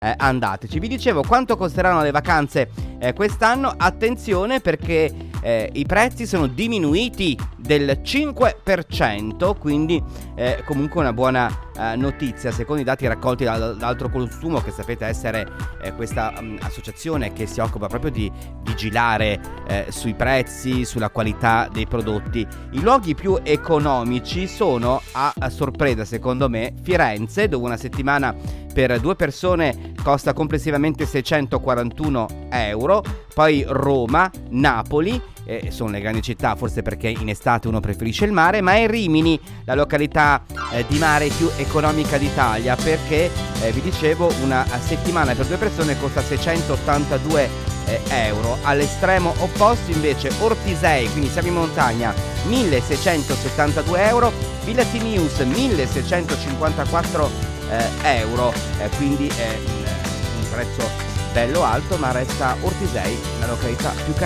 andateci. Vi dicevo quanto costeranno le vacanze quest'anno. Attenzione, perché i prezzi sono diminuiti del 5%, quindi comunque una buona notizia secondo i dati raccolti dall'Altro Consumo, che sapete essere questa associazione che si occupa proprio di vigilare sui prezzi, sulla qualità dei prodotti. I luoghi più economici sono, a sorpresa secondo me, Firenze, dove una settimana per 2 persone costa complessivamente 641 euro, poi Roma, Napoli, sono le grandi città, forse perché in estate uno preferisce il mare, ma è Rimini la località di mare più economica d'Italia, perché vi dicevo una settimana per 2 persone costa 682 euro. All'estremo opposto invece Ortisei, quindi siamo in montagna, 1672 euro, Villa Timius 1654 euro, quindi un prezzo bello alto, ma resta Ortisei la località più